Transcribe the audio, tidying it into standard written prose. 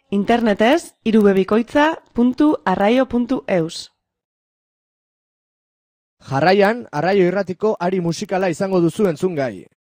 Internetez, irubebikoitza.arraio.eus. Jarraian, Arraio Irratiko ari musikala izango duzu entzungai.